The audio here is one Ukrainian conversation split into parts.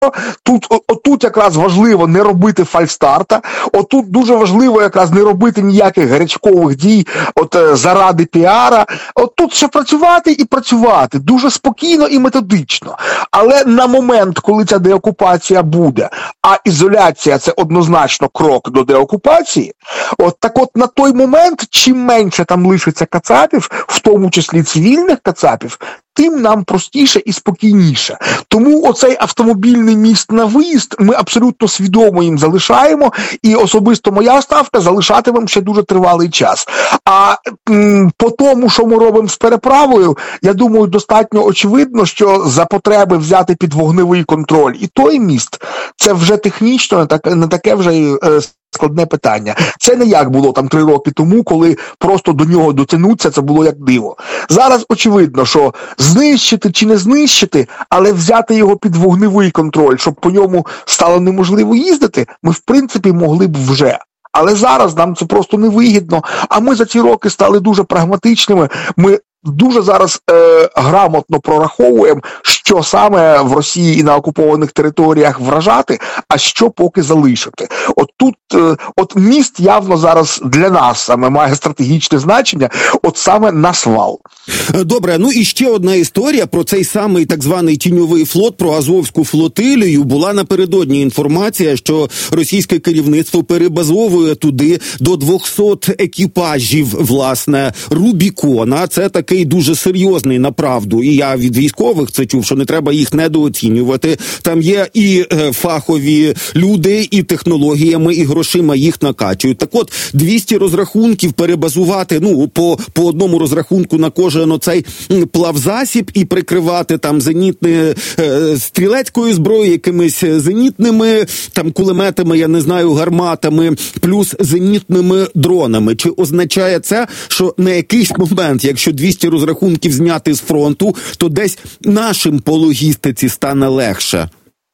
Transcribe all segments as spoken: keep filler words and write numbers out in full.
Тут, отут якраз важливо не робити фальстарта, отут дуже важливо якраз не робити ніяких гарячкових дій от заради піара. Отут ще працювати і працювати, дуже спокійно і методично. Але на момент, коли ця деокупація буде, а ізоляція – це однозначно крок до деокупації, от так от на той момент, чим менше там лишиться кацапів, в тому числі цивільних кацапів, тим нам простіше і спокійніше. Тому оцей автомобільний міст на виїзд ми абсолютно свідомо їм залишаємо, і особисто моя ставка залишатимемо ще дуже тривалий час. А м, по тому, що ми робимо з переправою, я думаю, достатньо очевидно, що за потреби взяти під вогневий контроль і той міст, це вже технічно не, так, не таке вже е, складне питання. Це не як було там три роки тому, коли просто до нього дотягнуться, це було як диво. Зараз очевидно, що знищити чи не знищити, але взяти його під вогневий контроль, щоб по ньому стало неможливо їздити, ми в принципі могли б вже. Але зараз нам це просто невигідно, а ми за ці роки стали дуже прагматичними, ми дуже зараз е, грамотно прораховуємо, що саме в Росії і на окупованих територіях вражати, а що поки залишити. От тут, е, от міст явно зараз для нас саме має стратегічне значення, от саме на свал. Добре, ну і ще одна історія про цей самий так званий тіньовий флот, про Азовську флотилію. Була напередодні інформація, що російське керівництво перебазовує туди до двохсот екіпажів, власне, Рубікона. Це такий дуже серйозний, направду, і я від військових це чув, що не треба їх недооцінювати. Там є і е, фахові люди, і технологіями, і грошима їх накачують. Так от, двісті розрахунків перебазувати, ну, по, по одному розрахунку на кожен оцей плавзасіб і прикривати там зенітне, е, стрілецькою зброєю, якимись зенітними, там, кулеметами, я не знаю, гарматами, плюс зенітними дронами. Чи означає це, що на якийсь момент, якщо двісті розрахунків зняти з фронту, то десь нашим по логістиці стане легше?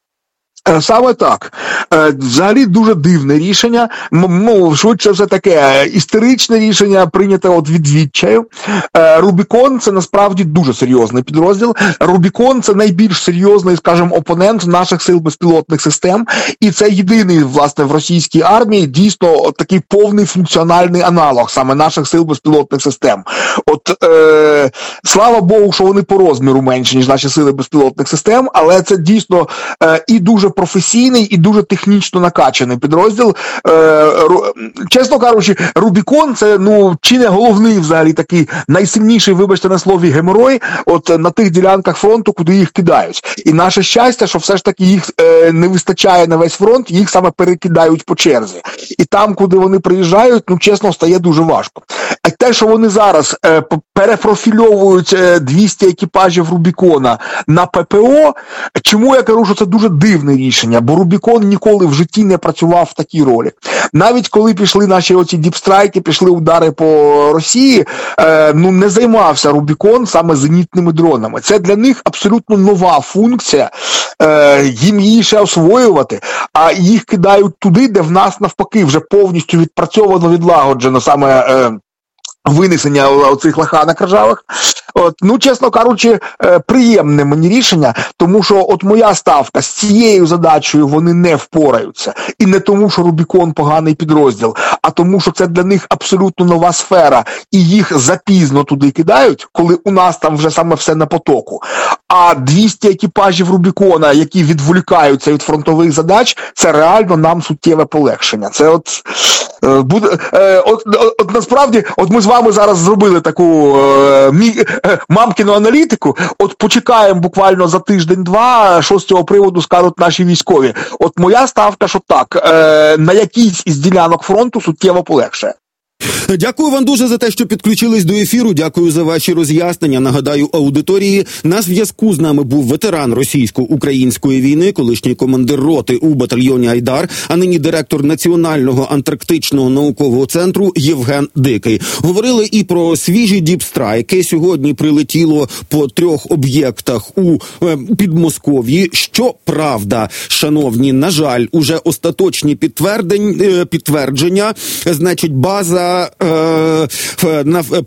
Саме так. Взагалі дуже дивне рішення, ну, швидше все таке історичне рішення, прийняте от від відчаю. Рубікон – це насправді дуже серйозний підрозділ. Рубікон – це найбільш серйозний, скажімо, опонент наших сил безпілотних систем, і це єдиний, власне, в російській армії дійсно такий повний функціональний аналог саме наших сил безпілотних систем. От, е, слава Богу, що вони по розміру менші, ніж наші сили безпілотних систем, але це дійсно е, і дуже професійний і дуже технічно накачаний підрозділ. Е, чесно кажучи, Рубікон – це, ну, чи не головний взагалі такий найсильніший, вибачте на слові, геморой от на тих ділянках фронту, куди їх кидають. І наше щастя, що все ж таки їх е, не вистачає на весь фронт, їх саме перекидають по черзі. І там, куди вони приїжджають, ну, чесно, стає дуже важко. А те, що вони зараз е, перепрофільовують е, двісті екіпажів Рубікона на ППО, чому я кажу, що це дуже дивне рішення, бо Рубікон ніколи в житті не працював в такій ролі. Навіть коли пішли наші оці діпстрайки, пішли удари по Росії, е, ну не займався Рубікон саме зенітними дронами. Це для них абсолютно нова функція, е, їм її ще освоювати, а їх кидають туди, де в нас навпаки вже повністю відпрацьовано, відлагоджено саме е, винесення оцих лаханок ржавих. От, ну, чесно кажучи, е, приємне мені рішення, тому що от моя ставка, з цією задачею вони не впораються. І не тому, що Рубікон поганий підрозділ, а тому, що це для них абсолютно нова сфера, і їх запізно туди кидають, коли у нас там вже саме все на потоку. А двісті екіпажів Рубікона, які відволікаються від фронтових задач, це реально нам суттєве полегшення. Це от е, буде, е, от, от, от насправді, от ми з вами зараз зробили таку е, мі, е, мамкіну аналітику, от почекаємо буквально за тиждень-два, що з цього приводу скажуть наші військові. От моя ставка, що так, е, на якійсь із ділянок фронту суттєво полегшає. Дякую вам дуже за те, що підключились до ефіру. Дякую за ваші роз'яснення. Нагадаю аудиторії, на зв'язку з нами був ветеран російсько-української війни, колишній командир роти у батальйоні Айдар, а нині директор Національного антарктичного наукового центру Євген Дикий. Говорили і про свіжі діпстрайки. Сьогодні прилетіло по трьох об'єктах у е, Підмосков'ї. Щоправда, шановні, на жаль, уже остаточні підтвердження, підтвердження, значить, база Е, на,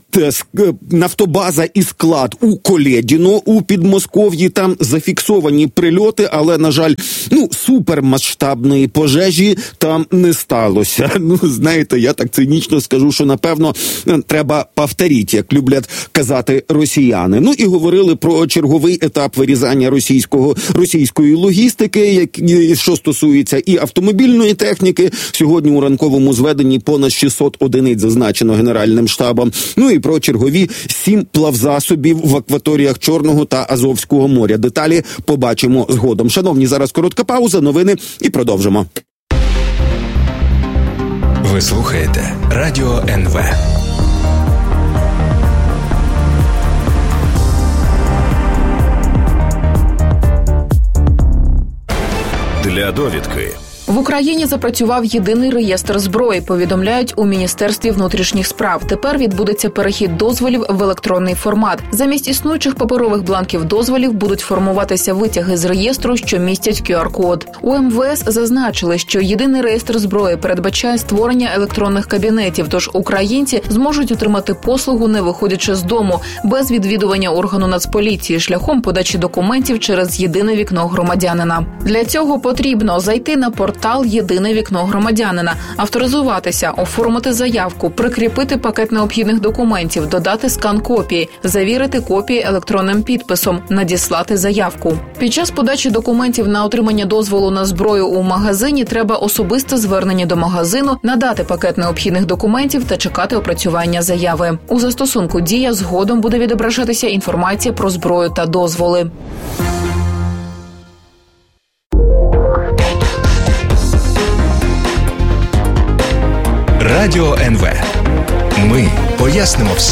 нафтобаза і склад у Колєдіно у Підмосков'ї. Там зафіксовані прильоти, але, на жаль, ну, супермасштабної пожежі там не сталося. Ну, знаєте, я так цинічно скажу, що, напевно, треба повторити, як люблять казати росіяни. Ну, і говорили про черговий етап вирізання російського, російської логістики, як, що стосується і автомобільної техніки. Сьогодні у ранковому зведенні понад шістсот одиниць зазначено Генеральним штабом. Ну і про чергові сім плавзасобів в акваторіях Чорного та Азовського моря. Деталі побачимо згодом. Шановні, зараз коротка пауза, новини і продовжимо. Ви слухаєте Радіо ен ве. Для довідки. В Україні запрацював єдиний реєстр зброї, повідомляють у Міністерстві внутрішніх справ. Тепер відбудеться перехід дозволів в електронний формат. Замість існуючих паперових бланків дозволів будуть формуватися витяги з реєстру, що містять кю ар-код. У ем ве ес зазначили, що єдиний реєстр зброї передбачає створення електронних кабінетів, тож українці зможуть отримати послугу, не виходячи з дому, без відвідування органу Нацполіції, шляхом подачі документів через єдине вікно громадянина. Для цього потрібно зайти на портал Портал «Єдине вікно громадянина», авторизуватися, оформити заявку, прикріпити пакет необхідних документів, додати скан копії, завірити копії електронним підписом, надіслати заявку. Під час подачі документів на отримання дозволу на зброю у магазині треба особисте звернення до магазину, надати пакет необхідних документів та чекати опрацювання заяви. У застосунку «Дія» згодом буде відображатися інформація про зброю та дозволи. Радіо ен ве. Ми пояснимо все.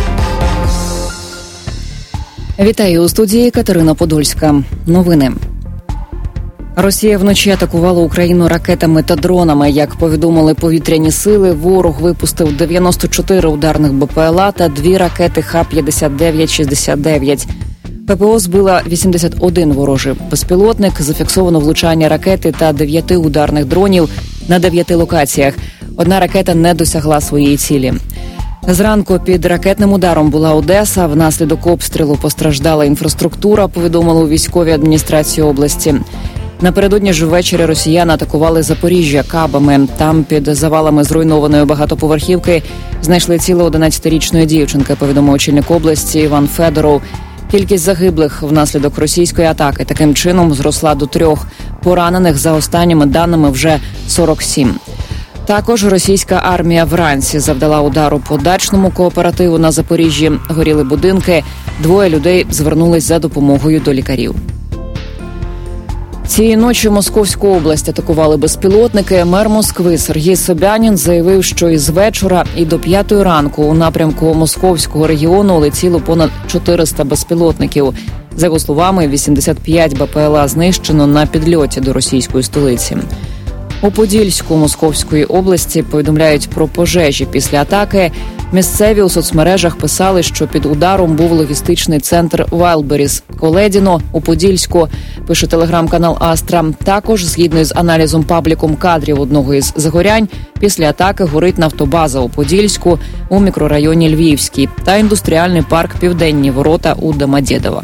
Вітаю у студії Катерина Подольська. Новини. Росія вночі атакувала Україну ракетами та дронами. Як повідомили повітряні сили, ворог випустив дев'яносто чотири ударних бе пе ел а та дві ракети ха п'ятдесят дев'ять шістдесят дев'ять. пе пе о збила вісімдесят один ворожий безпілотник, зафіксовано влучання ракети та дев'яти ударних дронів на дев'яти локаціях. Одна ракета не досягла своєї цілі. Зранку під ракетним ударом була Одеса. Внаслідок обстрілу постраждала інфраструктура, повідомили у військовій адміністрації області. Напередодні ж ввечері росіяни атакували Запоріжжя кабами. Там під завалами зруйнованої багатоповерхівки знайшли тіло одинадцятирічної дівчинки, повідомив очільник області Іван Федоров. Кількість загиблих внаслідок російської атаки таким чином зросла до трьох. Поранених, за останніми даними, вже сорок сім. Також російська армія вранці завдала удару по дачному кооперативу на Запоріжжі. Горіли будинки. Двоє людей звернулись за допомогою до лікарів. Цієї ночі Московську область атакували безпілотники. Мер Москви Сергій Собянін заявив, що із вечора і до п'ятої ранку у напрямку Московського регіону летіло понад чотириста безпілотників. За його словами, вісімдесят п'ять бе пе ел а знищено на підльоті до російської столиці. У Подільську Московської області повідомляють про пожежі після атаки. Місцеві у соцмережах писали, що під ударом був логістичний центр Вайлдберріс Колєдіно у Подільську, пише телеграм-канал Астра. Також, згідно з аналізом пабліком кадрів одного із загорянь, після атаки горить нафтобаза у Подільську у мікрорайоні Львівський та індустріальний парк Південні Ворота у Домодєдово.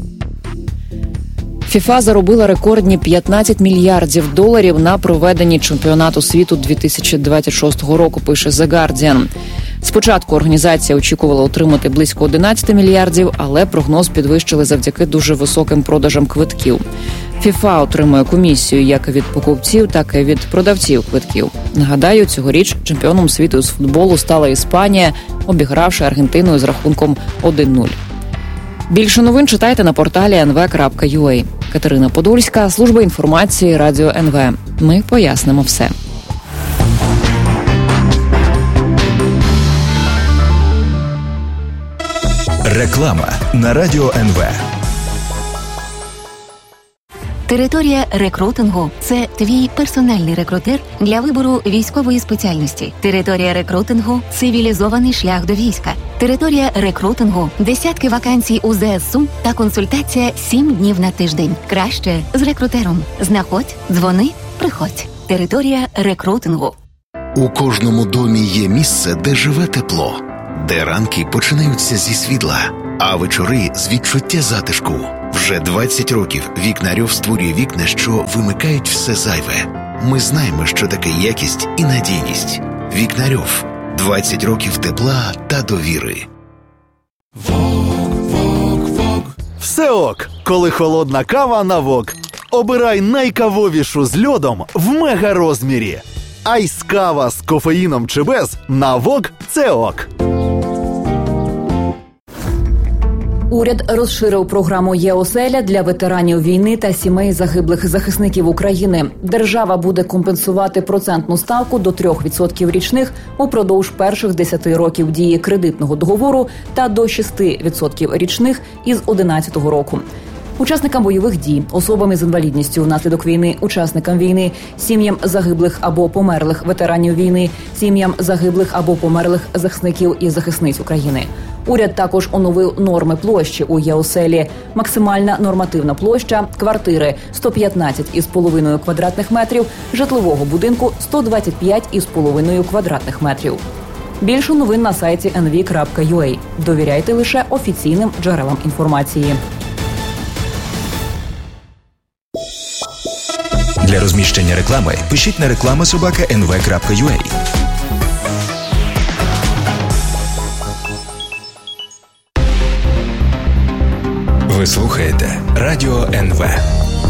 ФІФА заробила рекордні п'ятнадцять мільярдів доларів на проведенні чемпіонату світу дві тисячі двадцять шостого року, пише The Guardian. Спочатку організація очікувала отримати близько одинадцять мільярдів, але прогноз підвищили завдяки дуже високим продажам квитків. ФІФА отримує комісію як від покупців, так і від продавців квитків. Нагадаю, цьогоріч чемпіоном світу з футболу стала Іспанія, обігравши Аргентину з рахунком один нуль. Більше новин читайте на порталі ен ве крапка ю а. Катерина Подольська, служба інформації Радіо ен ве. Ми пояснимо все. Реклама на Радіо ен ве. Територія рекрутингу – це твій персональний рекрутер для вибору військової спеціальності. Територія рекрутингу – цивілізований шлях до війська. Територія рекрутингу – десятки вакансій у зе ес у та консультація сім днів на тиждень. Краще з рекрутером. Знаходь, дзвони, приходь. Територія рекрутингу. У кожному домі є місце, де живе тепло. де ранки починаються зі світла, а вечори з відчуття затишку. Вже двадцять років Вікнарьов створює вікна, що вимикають все зайве. Ми знаємо, що таке якість і надійність. Вікнарьов. двадцять років тепла та довіри. Вок, вок, вок. Все ок, коли холодна кава на вок. Обирай найкавовішу з льодом в мега-розмірі. Айс-кава з кофеїном чи без на вок – це ок. Уряд розширив програму «Є-оселя» для ветеранів війни та сімей загиблих захисників України. Держава буде компенсувати процентну ставку до трьох відсотків річних упродовж перших десяти років дії кредитного договору та до шести відсотків річних із одинадцятого року. Учасникам бойових дій, особам із інвалідністю внаслідок війни, учасникам війни, сім'ям загиблих або померлих ветеранів війни, сім'ям загиблих або померлих захисників і захисниць України. Уряд також оновив норми площі у Є-оселі. Максимальна нормативна площа квартири – сто п'ятнадцять із половиною квадратних метрів, житлового будинку – сто двадцять п'ять із половиною квадратних метрів. Більше новин на сайті ен ві крапка ю а. Довіряйте лише офіційним джерелам інформації. Для розміщення реклами пишіть на реклама собака ен ве крапка ю а. Ви слухаєте Радіо ен ве.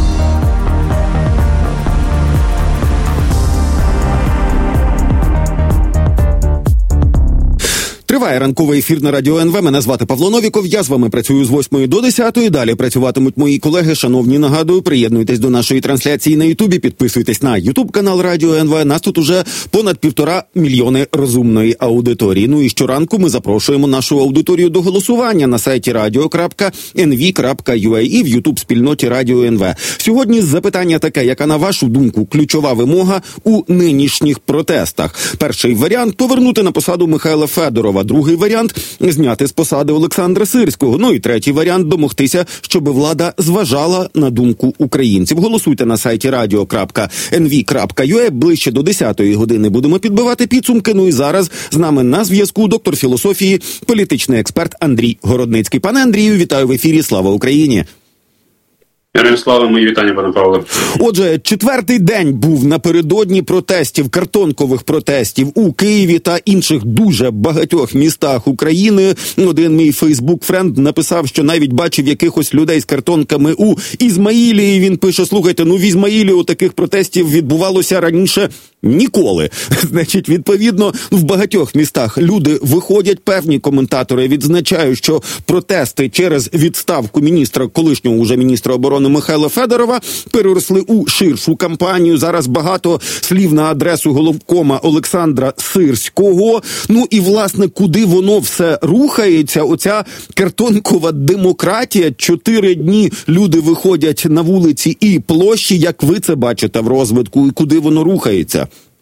Триває ранковий ефір на Радіо ен ве. Мене звати Павло Новіков. Я з вами працюю з восьмої до десятої. Далі працюватимуть мої колеги. Шановні, нагадую, приєднуйтесь до нашої трансляції на Ютубі. Підписуйтесь на Ютуб-канал Радіо ен ве. Нас тут уже понад півтора мільйони розумної аудиторії. Ну і щоранку ми запрошуємо нашу аудиторію до голосування на сайті радіо крапка ен ві крапка ю а і в Ютуб-спільноті Радіо ен ве. Сьогодні запитання таке: яка, на вашу думку, ключова вимога у нинішніх протестах? Перший варіант – повернути на посаду Михайла Федорова. Другий варіант – зняти з посади Олександра Сирського. Ну і третій варіант – домогтися, щоб влада зважала на думку українців. Голосуйте на сайті радіо крапка ен ві крапка ю а. Ближче до десятої години будемо підбивати підсумки. Ну і зараз з нами на зв'язку доктор філософії, політичний експерт Андрій Городницький. Пане Андрію, вітаю в ефірі. Слава Україні! Героям слава, мої вітання, пане Павло. Отже, четвертий день був напередодні протестів, картонкових протестів у Києві та інших дуже багатьох містах України. Один мій фейсбук-френд написав, що навіть бачив якихось людей з картонками у Ізмаїлі. І він пише: слухайте, ну в Ізмаїлі у таких протестів відбувалося раніше ніколи. Значить, відповідно, в багатьох містах люди виходять. Певні коментатори відзначають, що протести через відставку міністра, колишнього уже міністра оборони Михайла Федорова, переросли у ширшу кампанію. Зараз багато слів на адресу головкома Олександра Сирського. Ну і, власне, куди воно все рухається? Оця картонкова демократія. Чотири дні люди виходять на вулиці і площі. Як ви це бачите в розвитку і куди воно рухається?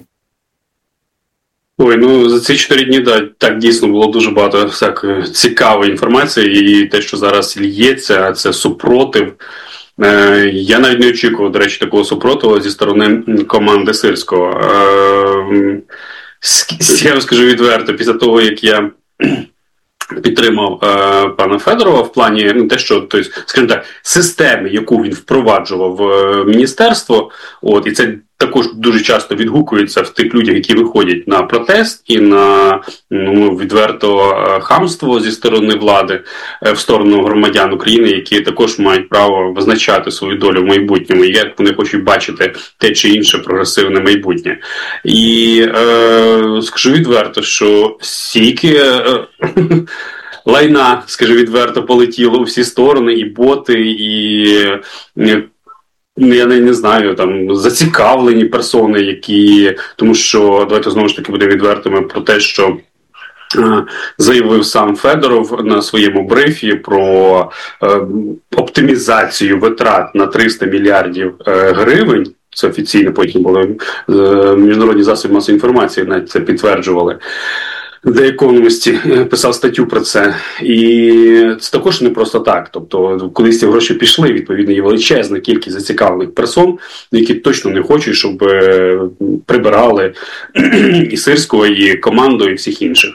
Ой, ну за ці чотири дні, да, так, дійсно було дуже багато всякої цікавої інформації, і те, що зараз лється, це супротив. Е, я навіть не очікував, до речі, такого супротиву зі сторони команди Сирського. Е, я вам скажу відверто, після того, як я підтримав е, пана Федорова в плані, ну, те, що, тобто, скажімо так, системи, яку він впроваджував в е, міністерство, от, і це також дуже часто відгукується в тих людях, які виходять на протест і на, ну, відверто хамство зі сторони влади в сторону громадян України, які також мають право визначати свою долю в майбутньому, і як вони хочуть бачити те чи інше прогресивне майбутнє. І е, скажу відверто, що стільки е, лайна, скажу відверто, полетіло у всі сторони, і боти, і е, я не, не знаю, там, зацікавлені персони, які, тому що, давайте знову ж таки будемо відвертими про те, що е, заявив сам Федоров на своєму брифі про е, оптимізацію витрат на триста мільярдів е, гривень. Це офіційно, потім були е, міжнародні засоби масової інформації, навіть це підтверджували. The Economist писав статтю про це. І це також не просто так. Тобто, колись ці гроші пішли, відповідно, є величезна кількість зацікавлених персон, які точно не хочуть, щоб прибирали і Сирського, і команду, і всіх інших.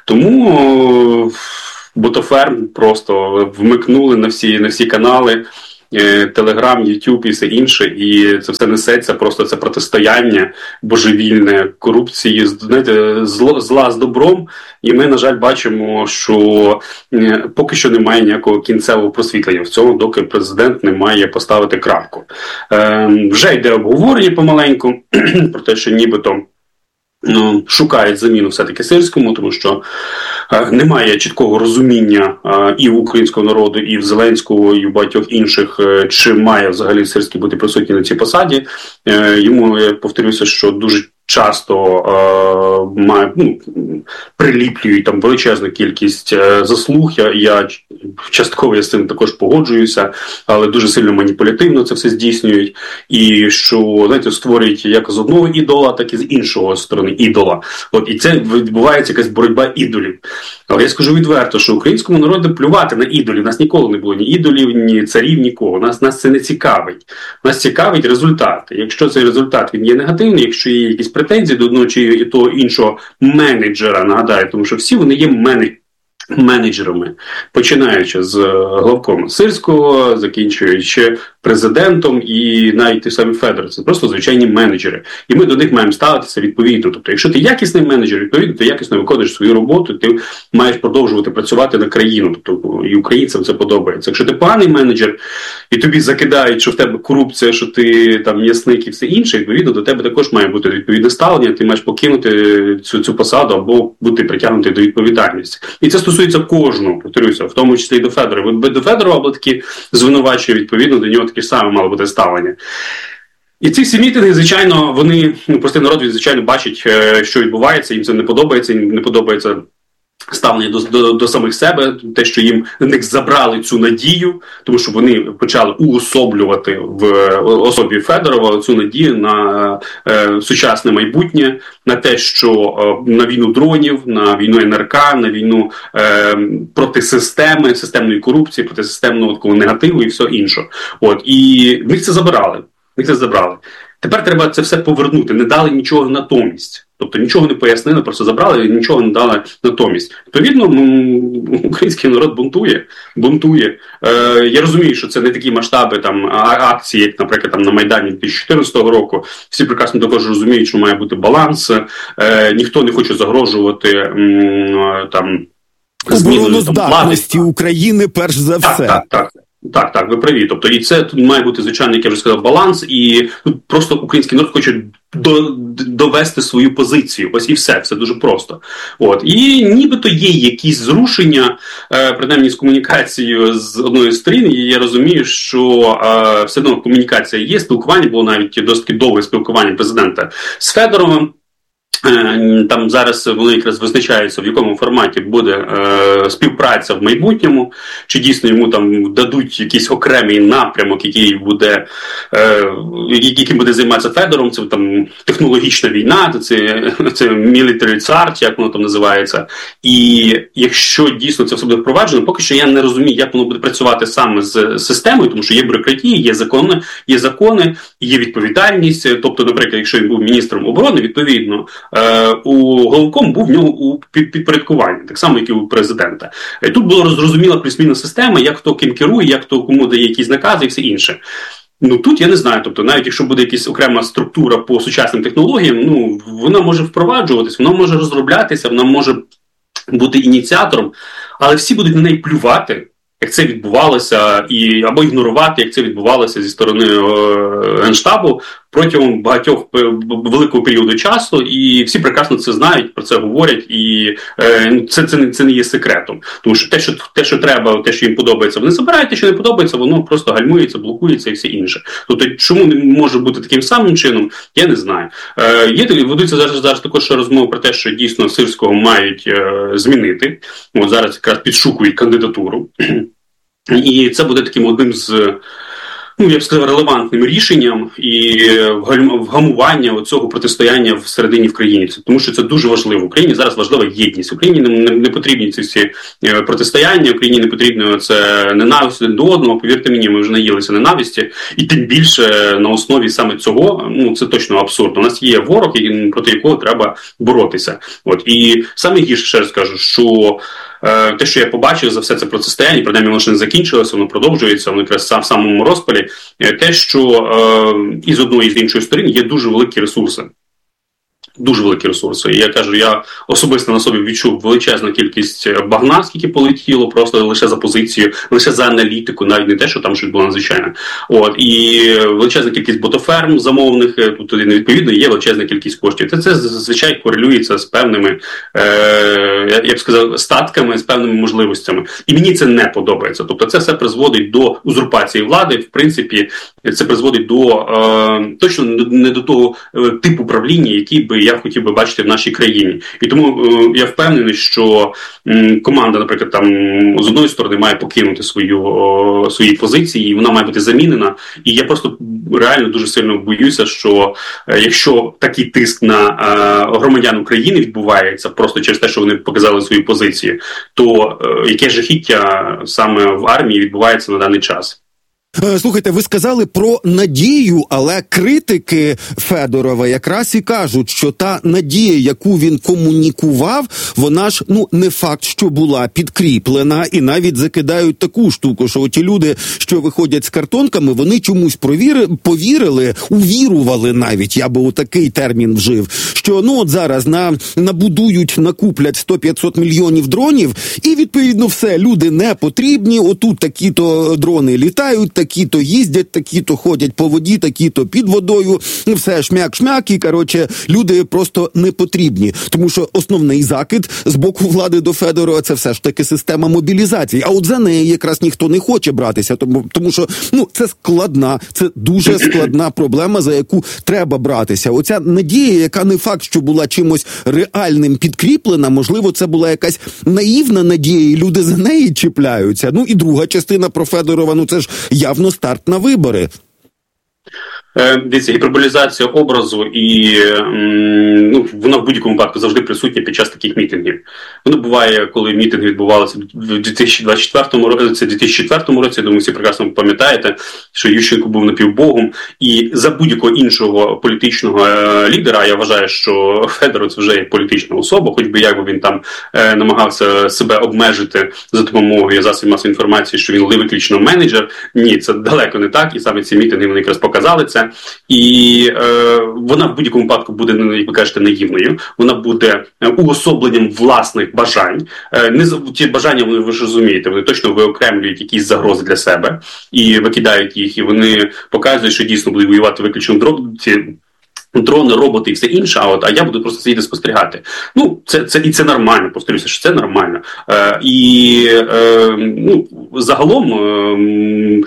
Тому Ботоферм просто вмикнули на всі, на всі канали, Телеграм, Ютуб і все інше, і це все несеться, просто це протистояння божевільне, корупції, знаєте, зло, зла з добром, і ми, на жаль, бачимо, що поки що немає ніякого кінцевого просвітлення в цьому, доки президент не має поставити крапку. Е, вже йде обговорення помаленьку про те, що нібито Ну, шукають заміну все-таки Сирському, тому що е, немає чіткого розуміння е, і в українського народу, і в Зеленського, і в багатьох інших, е, чи має взагалі Сирський бути присутній на цій посаді. Е, йому, я повторюся, що дуже часто е, має, ну, приліплюють там величезну кількість е, заслуг. Я, я частково я з цим також погоджуюся, але дуже сильно маніпулятивно це все здійснюють. І що, знаєте, створюють як з одного ідола, так і з іншого сторони ідола. От, і це відбувається якась боротьба ідолів. Але я скажу відверто, що українському народу плювати на ідолів. У нас ніколи не було ні ідолів, ні царів, нікого. Нас, нас це не цікавить. Нас цікавить результат. Якщо цей результат він є негативний, якщо є якісь претензії до одного чи того іншого менеджера, нагадаю, тому що всі вони є менеджерами. менеджерами, починаючи з главкома Сирського, закінчуючи президентом і навіть той самий Федоров. Це просто звичайні менеджери. І ми до них маємо ставитися відповідно. Тобто, якщо ти якісний менеджер, відповідно, ти якісно виконуєш свою роботу, ти маєш продовжувати працювати на країну. Тобто, і українцям це подобається. Якщо ти поганий менеджер, і тобі закидають, що в тебе корупція, що ти там м'ясник і все інше, відповідно, до тебе також має бути відповідне ставлення, ти маєш покинути цю, цю посаду або бути притягнутий до відповідальності. І це стосується кожного, повторюся, в тому числі і до Федорова. До Федорова були такі звинувачення, відповідно, до нього таке саме мало бути ставлення. І ці всі мітинги, звичайно, вони, ну, простий народ, звичайно, бачить, що відбувається, їм це не подобається, їм не подобається ставлення до, до, до самих себе, те, що їм в них забрали цю надію, тому що вони почали уособлювати в особі Федорова цю надію на е, сучасне майбутнє, на те, що е, на війну дронів, на війну ен ер ка, на війну е, проти системи, системної корупції, проти системного такого негативу і все інше. От, і в них це забирали. В них це забрали. Тепер треба це все повернути. Не дали нічого натомість. Тобто нічого не пояснили, просто забрали і нічого не дали натомість. Відповідно, український народ бунтує. бунтує. Е, я розумію, що це не такі масштаби там, акції, як, наприклад, там, на Майдані дві тисячі чотирнадцятого року. Всі прекрасно також розуміють, що має бути баланс. Е, ніхто не хоче загрожувати м, там, обороноздатності України, перш за все. Так, так, так. Так, так, ви праві. Тобто, і це тут має бути, звичайно, як я вже сказав, баланс, і тут просто український народ хоче до, довести свою позицію. Ось і все, все дуже просто. От. І нібито є якісь зрушення, е, принаймні з комунікацією з одної з сторін, і я розумію, що е, все одно комунікація є, спілкування було навіть досить довге спілкування президента з Федоровим. Там зараз вони якраз визначаються, в якому форматі буде е, співпраця в майбутньому, чи дійсно йому там дадуть якийсь окремий напрямок, який буде, е, яким буде займатися Федором, це там технологічна війна, це, це military art, як воно там називається. І якщо дійсно це все буде впроваджено, поки що я не розумію, як воно буде працювати саме з системою, тому що є бюрократія, є закони, є закони, є відповідальність. Тобто, наприклад, якщо він був міністром оборони, відповідно, у головком був в нього у підпорядкуванні, так само, як і у президента. Тут була зрозуміла плюс-мінус система, як хто ким керує, як хто кому дає якісь накази і все інше. Ну тут я не знаю, тобто навіть якщо буде якась окрема структура по сучасним технологіям, ну вона може впроваджуватись, вона може розроблятися, вона може бути ініціатором, але всі будуть на неї плювати, як це відбувалося, і або ігнорувати, як це відбувалося зі сторони е, Генштабу протягом багатьох великого періоду часу, і всі прекрасно це знають, про це говорять, і е, це, це, це не є секретом. Тому що те, що те, що треба, те, що їм подобається, вони забирають, те, що не подобається, воно просто гальмується, блокується і все інше. Тобто, чому не може бути таким самим чином, я не знаю. Е, є, ведуться зараз, зараз також розмови про те, що дійсно Сирського мають е, змінити. От зараз якраз підшукують кандидатуру. І це буде таким одним з ну, я б сказав, релевантним рішенням і вгамування оцього протистояння всередині в країні. Тому що це дуже важливо. В Україні зараз важлива єдність. Україні не, не потрібні ці всі протистояння, Україні не потрібно це ненависть до одного. Повірте мені, ми вже наїлися ненависті. І тим більше на основі саме цього, ну, це точно абсурд. У нас є ворог, проти якого треба боротися. От. І саме гірше, ще раз кажу, що те, що я побачив за все це протистояння, принаймні воно ще не закінчилося, воно продовжується, воно якраз в самому розпалі, те, що е, і з одної, і з іншої сторони є дуже великі ресурси. Дуже великі ресурси. І я кажу, я особисто на собі відчув величезну кількість багна, скільки полетіло, просто лише за позицію, лише за аналітику, навіть не те, що там щось було надзвичайне. От. І величезна кількість ботоферм замовних, тут невідповідно є величезна кількість коштів. Це, це зазвичай корелюється з певними, е, я б сказав, статками, з певними можливостями. І мені це не подобається. Тобто це все призводить до узурпації влади, в принципі, це призводить до, е, точно не до того е, типу правління, який би я хотів би бачити в нашій країні. І тому е, я впевнений, що м, команда, наприклад, там з одної сторони має покинути свою, о, свої позиції, і вона має бути замінена. І я просто реально дуже сильно боюся, що е, якщо такий тиск на е, громадян України відбувається просто через те, що вони показали свої позиції, то е, яке жахіття саме в армії відбувається на даний час. Слухайте, ви сказали про надію, але критики Федорова якраз і кажуть, що та надія, яку він комунікував, вона ж, ну, не факт, що була підкріплена, і навіть закидають таку штуку, що ті люди, що виходять з картонками, вони чомусь провіри, повірили, увірували навіть, я би отакий термін вжив, що, ну, от зараз на, набудують, накуплять сто-п'ятсот мільйонів дронів, і, відповідно, все, люди не потрібні, отут такі-то дрони літають, такі-то їздять, такі-то ходять по воді, такі-то під водою, все шмяк-шмяк, і, коротше, люди просто не потрібні. Тому що основний закид з боку влади до Федорова – це все ж таки система мобілізації. А от за неї якраз ніхто не хоче братися, тому, тому що, ну, це складна, це дуже складна проблема, за яку треба братися. Оця надія, яка не факт, що була чимось реальним підкріплена, можливо, це була якась наївна надія, і люди за неї чіпляються. Ну, і друга частина про Федорова, ну, це ж явно старт на вибори. Дивіться, гіперболізація образу і ну, вона в будь-якому випадку завжди присутня під час таких мітингів. Воно буває, коли мітинги відбувалися в дві тисячі двадцять четвертому році, дві тисячі четвертому році, я думаю, всі прекрасно пам'ятаєте, що Ющенко був напівбогом, і за будь-якого іншого політичного лідера, я вважаю, що Федоров це вже є політична особа, хоч би як би він там е, намагався себе обмежити за допомогою засобів масової інформації, що він виключно менеджер. Ні, це далеко не так, і саме ці мітинги вони якраз показали це. І е, вона в будь-якому випадку буде, як ви кажете, наївною. Вона буде уособленням власних бажань. Е, не ті бажання, вони, ви ж розумієте, вони точно виокремлюють якісь загрози для себе і викидають їх, і вони показують, що дійсно будуть воювати виключно ці дрони, роботи і все інше, а от а я буду просто сидіти спостерігати. Ну, це, це, і це нормально, повторюся, що це нормально. Е, і е, ну, загалом е,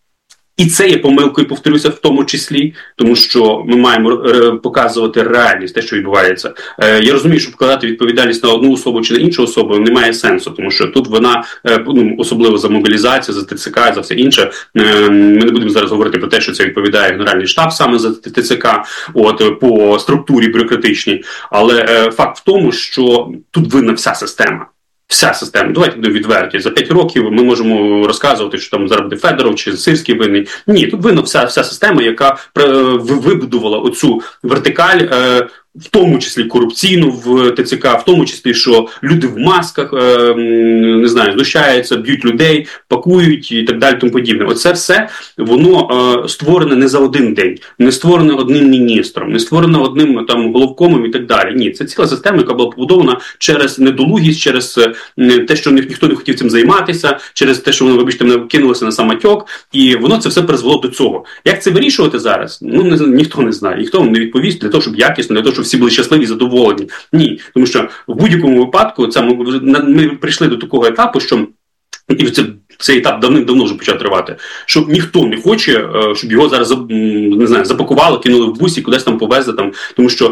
і це є помилкою, повторюся, в тому числі, тому що ми маємо показувати реальність, те, що відбувається. Я розумію, що вкладати відповідальність на одну особу чи на іншу особу немає сенсу, тому що тут вона, ну, особливо за мобілізацію, за ТЦК, за все інше, ми не будемо зараз говорити про те, що це відповідає Генеральний штаб саме за ТЦК, от, по структурі бюрократичній, але факт в тому, що тут винна вся система. Вся система. Давайте будемо відверті. За п'ять років ми можемо розказувати, що там зараз буде Федоров чи Сирський винний. Ні, тут винна вся, вся система, яка вибудувала оцю вертикаль, в тому числі корупційну в ТЦК, в тому числі, що люди в масках, не знаю, знущаються, б'ють людей, пакують і так далі, тому подібне. Оце все, воно створене не за один день, не створене одним міністром, не створене одним там головкомом і так далі. Ні, це ціла система, яка була побудована через недолугість, через те, що ніхто не хотів цим займатися, через те, що воно, вибачте, мене кинулося на самотьок, і воно це все призвело до цього. Як це вирішувати зараз? Ну, не, ніхто не знає, ніхто вам не відповість для того, щоб якісно, для того, щоб всі були щасливі і задоволені. Ні, тому що в будь-якому випадку це ми, ми прийшли до такого етапу, що і це, цей етап давним-давно вже почав тривати, що ніхто не хоче, щоб його зараз, не знаю, запакували, кинули в бусі, кудись там повезли, там, тому що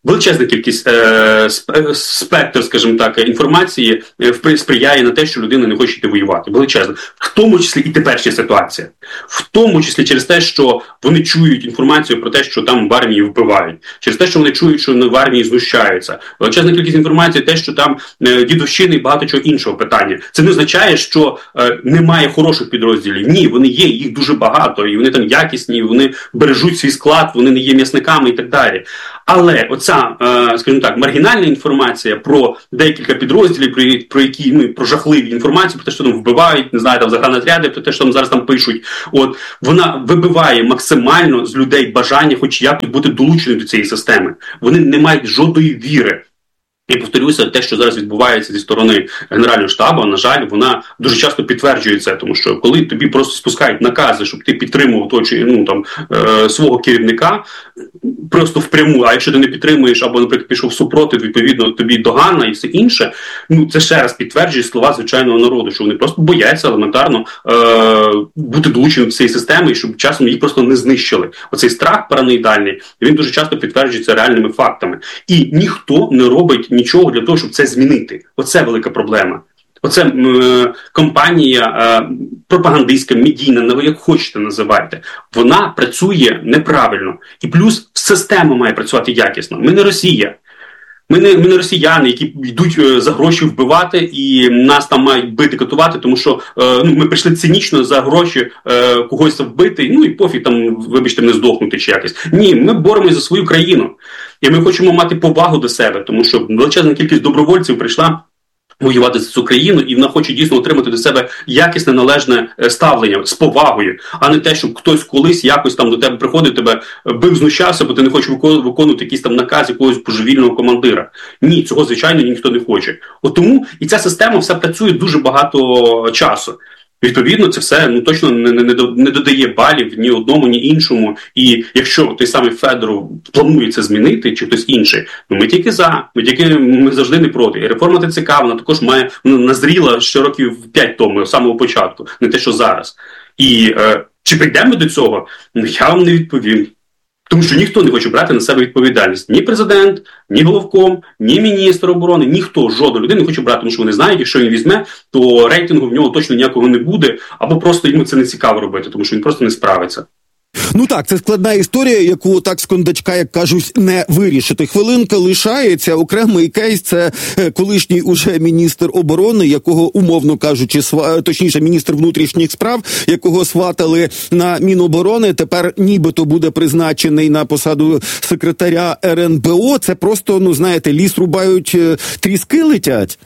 величезна кількість е, спектр, скажімо так, інформації е, сприяє на те, що людина не хоче йти воювати. Величезна. В тому числі і теперішня ситуація. В тому числі через те, що вони чують інформацію про те, що там в армії вбивають. Через те, що вони чують, що в армії знущаються. Величезна кількість інформації, те, що там е, дідовщини і багато чого іншого питання. Це не означає, що е, немає хороших підрозділів. Ні, вони є, їх дуже багато, і вони там якісні, вони бережуть свій склад, вони не є м'ясниками і так далі. Але оця, е, скажімо так, маргінальна інформація про декілька підрозділів, про, про які, ну, про жахливі інформації, про те, що там вбивають, не знаю, там загранотряди, про те, що там зараз там пишуть, от, вона вибиває максимально з людей бажання хоч якось бути долученим до цієї системи. Вони не мають жодної віри. І повторюся, те, що зараз відбувається зі сторони Генерального штабу, на жаль, вона дуже часто підтверджує це, тому що коли тобі просто спускають накази, щоб ти підтримував того, чи, ну, там, е, свого керівника, просто впряму, а якщо ти не підтримуєш, або, наприклад, пішов супротив, відповідно, тобі догана і все інше, ну, це ще раз підтверджує слова звичайного народу, що вони просто бояться елементарно е, бути долученими до цієї системи, і щоб часом їх просто не знищили. Оцей страх параноїдальний, він дуже часто підтверджується реальними фактами. І ніхто не робить нічого для того, щоб це змінити. Оце велика проблема. Оце е, компанія е, пропагандистська, медійна, ви як хочете називайте, вона працює неправильно. І плюс система має працювати якісно. Ми не Росія. Ми не, ми не росіяни, які йдуть е, за гроші вбивати і нас там мають бити, катувати, тому що е, ну, ми прийшли цинічно за гроші е, когось вбити, ну і пофіг там, вибачте, не здохнути чи якось. Ні, ми боремось за свою країну. І ми хочемо мати повагу до себе, тому що величезна кількість добровольців прийшла воювати за цю країну, і вона хоче дійсно отримати до себе якісне, належне ставлення з повагою, а не те, щоб хтось колись якось там до тебе приходив, тебе бив, знущався, бо ти не хочеш виконувати якийсь там наказ якогось божевільного командира. Ні, цього, звичайно, ніхто не хоче. От тому і ця система все працює дуже багато часу. Відповідно, це все ну точно не, не, не додає балів ні одному, ні іншому. І якщо той самий Федоров планує це змінити, чи хтось інший, ну ми тільки за, ми тільки ми завжди не проти. І реформа ТЦК, вона також має вона назріла ще років п'ять тому, з самого початку, не те, що зараз. І е, чи прийдемо до цього? Ну я вам не відповім. Тому що ніхто не хоче брати на себе відповідальність. Ні президент, ні головком, ні міністр оборони, ніхто, жодна людина не хоче брати, тому що вони знають, якщо він візьме, то рейтингу в нього точно ніякого не буде, або просто йому це не цікаво робити, тому що він просто не справиться. Ну так, це складна історія, яку так з кондачка, як кажуть, не вирішити. Хвилинка лишається. Окремий кейс – це колишній уже міністр оборони, якого, умовно кажучи, сва... точніше, міністр внутрішніх справ, якого сватали на Міноборони, тепер нібито буде призначений на посаду секретаря ер ен бе о. Це просто, ну знаєте, ліс рубають, тріски летять.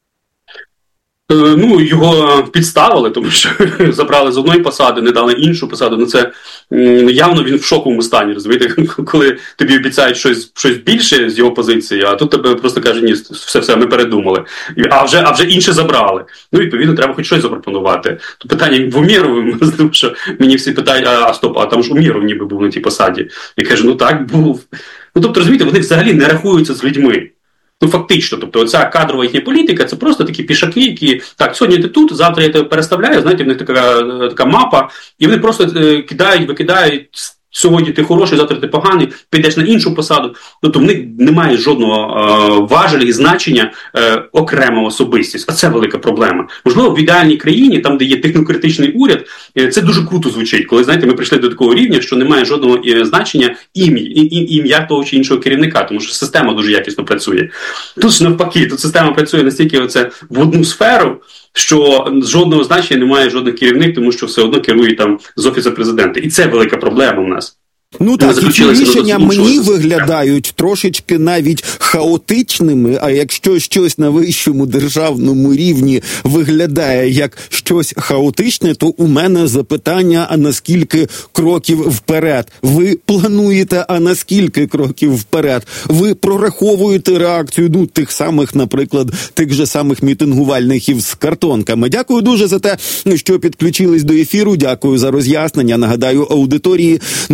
Ну, його підставили, тому що забрали з одної посади, не дали іншу посаду. Ну, це явно він в шоковому стані, розумієте, коли тобі обіцяють щось, щось більше з його позиції, а тут тебе просто кажуть, ні, все-все, ми передумали. А вже, а вже інше забрали. Ну, відповідно, треба хоч щось запропонувати. То питання в Умєрову, тому що мені всі питають, а, а стоп, а там ж Умєров ніби був на тій посаді. Я кажу, ну так, був. Ну, тобто, розумієте, вони взагалі не рахуються з людьми. Ну, фактично, тобто оця кадрова їхня політика, це просто такі пішаки, які, так, сьогодні ти тут, завтра я тебе переставляю, знаєте, в них така, така мапа, і вони просто е, кидають, викидають, сьогодні ти хороший, завтра ти поганий, підеш на іншу посаду. Тобто в них немає жодного е, важеля і значення е, окрема особистість. А це велика проблема. Можливо, в ідеальній країні, там, де є технократичний уряд, е, це дуже круто звучить, коли, знаєте, ми прийшли до такого рівня, що немає жодного е, значення ім'я, ім'я того чи іншого керівника, тому що система дуже якісно працює. Тут ж навпаки, тут система працює настільки оце в одну сферу, що жодного значення немає жодних керівник, тому що все одно керує там з Офісу Президента. І це велика проблема в нас. Ну так, і ці рішення мені виглядають трошечки навіть хаотичними, а якщо щось на вищому державному рівні виглядає як щось хаотичне, то у мене запитання, а наскільки кроків вперед? Ви плануєте, а наскільки кроків вперед? Ви прораховуєте реакцію, ну, тих самих, наприклад, тих же самих мітингувальників з картонками. Дякую дуже за те, що підключились до ефіру, дякую за роз'яснення. Нагадаю аудиторії, на зв'язку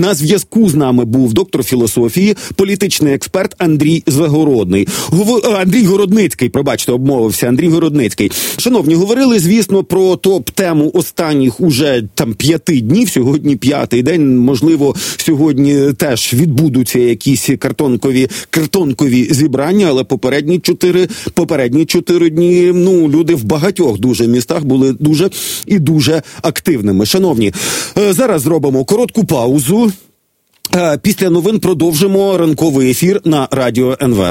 зв'язку з нами був доктор філософії, політичний експерт Андрій Загородний. Гов... Андрій Городницький, пробачте, обмовився, Андрій Городницький. Шановні, говорили, звісно, про топ-тему останніх уже там п'яти днів, сьогодні п'ятий день, можливо, сьогодні теж відбудуться якісь картонкові, картонкові зібрання, але попередні чотири, попередні чотири дні, ну, люди в багатьох дуже містах були дуже і дуже активними. Шановні, зараз зробимо коротку паузу. Після новин продовжимо ранковий ефір на Радіо ен ве.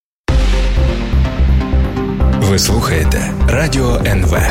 Ви слухаєте Радіо ен ве.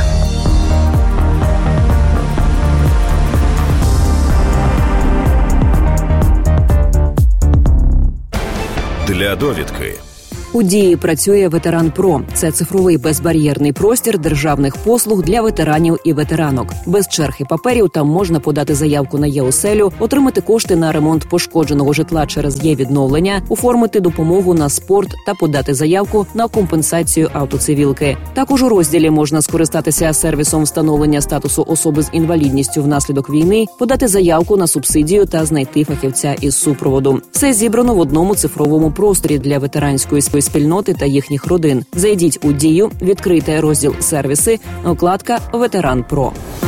Для довідки. У Дії працює Ветеран Про. Це цифровий безбар'єрний простір державних послуг для ветеранів і ветеранок. Без черг і паперів там можна подати заявку на Є-оселю, отримати кошти на ремонт пошкодженого житла через Є-відновлення, оформити допомогу на спорт та подати заявку на компенсацію автоцивілки. Також у розділі можна скористатися сервісом встановлення статусу особи з інвалідністю внаслідок війни, подати заявку на субсидію та знайти фахівця із супроводу. Все зібрано в одному цифровому просторі для ветеранської спільноти та їхніх родин. Зайдіть у Дію, відкрийте розділ «Сервіси», вкладка «Ветеран Про».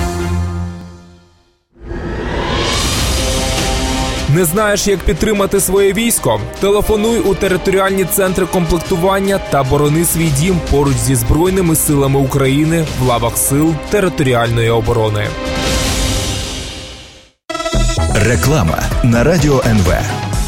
Не знаєш, як підтримати своє військо? Телефонуй у територіальні центри комплектування та борони свій дім поруч зі Збройними силами України в лавах сил територіальної оборони. Реклама на Радіо ен ве.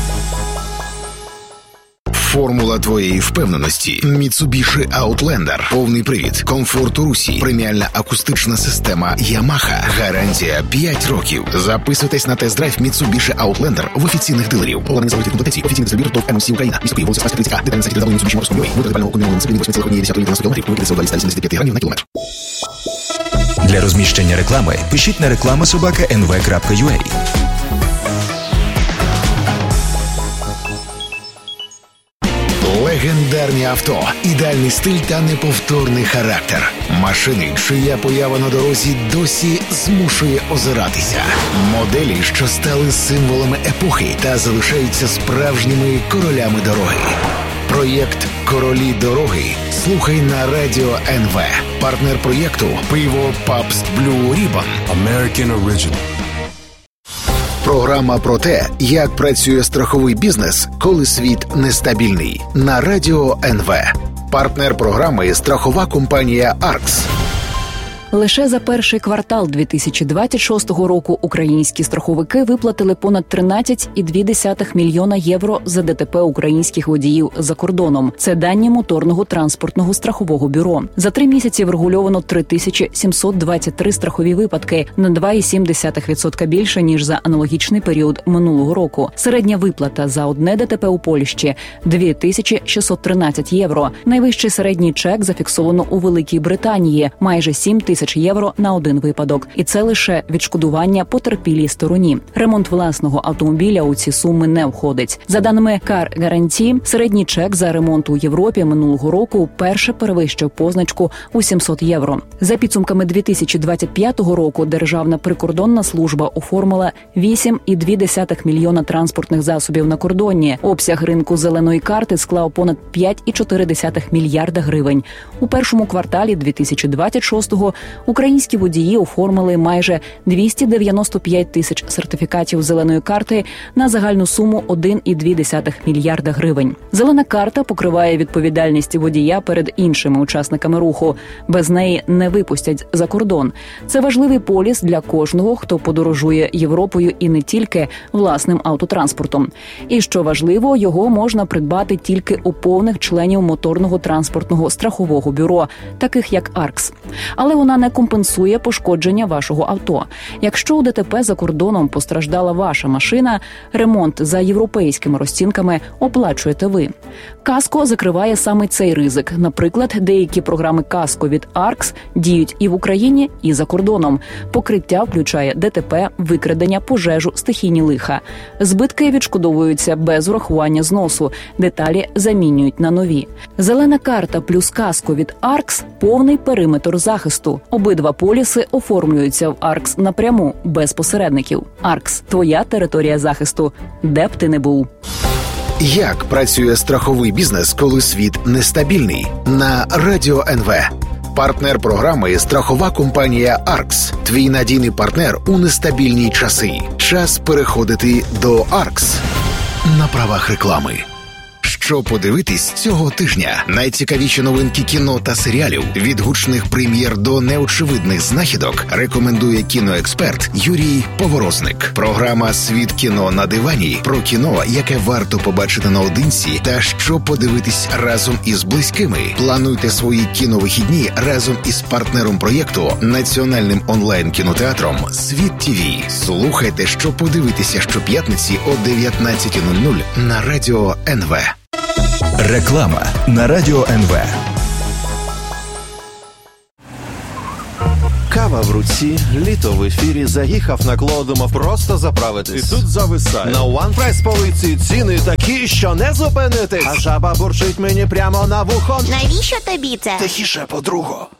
Формула твоєї впевненості. Mitsubishi Outlander. Повний привід. Комфорт у русі. Преміальна акустична система Yamaha. Гарантія п'ять років. Записуйтесь на тест-драйв Mitsubishi Outlander в офіційних дилерів. Полонені заводити комплектації. Офіційний дистриб'ютор ТОВ ем ел сі Україна. Місто Київ, вулиця Спаська, тридцять А. Детальна сайті додавлені Mitsubishi Морської Мові. Витрати пального комбінованого цикліні восемь цілих одна десята кілометрів. Викидаться у два ста сімдесят п'ять грамів на кілометр. Для розміщення реклами пишіть на реклама собака ен ве крапка ю а. Легендарні авто, ідеальний стиль та неповторний характер. Машини, чия поява на дорозі досі змушує озиратися. Моделі, що стали символами епохи та залишаються справжніми королями дороги. Проєкт «Королі дороги» слухай на Радіо ен ве. Партнер проєкту – пиво Pabst Blue Ribbon. American Original. Програма про те, як працює страховий бізнес, коли світ нестабільний. На Радіо ен ве. Партнер програми – страхова компанія «Аркс». Лише за перший квартал дві тисячі двадцять шостого року українські страховики виплатили понад тринадцять цілих дві десятих мільйона євро за ДТП українських водіїв за кордоном. Це дані моторного транспортного страхового бюро. За три місяці врегульовано три тисячі сімсот двадцять три страхові випадки, на два цілих сім десятих відсотка більше, ніж за аналогічний період минулого року. Середня виплата за одне ДТП у Польщі – дві тисячі шістсот тринадцять євро. Найвищий середній чек зафіксовано у Великій Британії – майже сім тисяч євро на один випадок. І це лише відшкодування потерпілій стороні. Ремонт власного автомобіля у ці суми не входить. За даними Car Guarantee, середній чек за ремонт у Європі минулого року вперше перевищив позначку у сімсот євро. За підсумками дві тисячі двадцять п'ятого року Державна прикордонна служба оформила вісім цілих дві десятих мільйона транспортних засобів на кордоні. Обсяг ринку зеленої карти склав понад п'ять цілих чотири десятих мільярда гривень. У першому кварталі дві тисячі двадцять шостого українські водії оформили майже двісті дев'яносто п'ять тисяч сертифікатів зеленої карти на загальну суму один цілих дві десятих мільярда гривень. Зелена карта покриває відповідальність водія перед іншими учасниками руху. Без неї не випустять за кордон. Це важливий поліс для кожного, хто подорожує Європою і не тільки власним автотранспортом. І що важливо, його можна придбати тільки у повних членів моторного транспортного страхового бюро, таких як «Аркс». Але вона не компенсує пошкодження вашого авто. Якщо у ДТП за кордоном постраждала ваша машина, ремонт за європейськими розцінками оплачуєте ви. Каско закриває саме цей ризик. Наприклад, деякі програми Каско від «Аркс» діють і в Україні, і за кордоном. Покриття включає ДТП, викрадення, пожежу, стихійні лиха. Збитки відшкодовуються без урахування зносу. Деталі замінюють на нові. Зелена карта плюс Каско від «Аркс» – повний периметр захисту. Обидва поліси оформлюються в АРКС напряму, без посередників. АРКС – твоя територія захисту, де б ти не був. Як працює страховий бізнес, коли світ нестабільний? На Радіо ен ве. Партнер програми – страхова компанія «АРКС». Твій надійний партнер у нестабільні часи. Час переходити до «АРКС» на правах реклами. Що подивитись цього тижня? Найцікавіші новинки кіно та серіалів. Від гучних прем'єр до неочевидних знахідок рекомендує кіноексперт Юрій Поворозник. Програма «Світ кіно на дивані» про кіно, яке варто побачити наодинці та що подивитись разом із близькими. Плануйте свої кіновихідні разом із партнером проєкту – національним онлайн-кінотеатром «Світ ТІВІ». Слухайте, що подивитися щоп'ятниці о дев'ятнадцята нуль нуль на Радіо ен ве. Реклама на Радіо ен ве. Кава в руці, літо в ефірі, заїхав на кло, думав просто заправитись. І тут зависає. На One Price полиці ціни такі, що не зупинитись. А жаба бурчить мені прямо на вухо. Навіщо тобі це? Тихіше, подруго.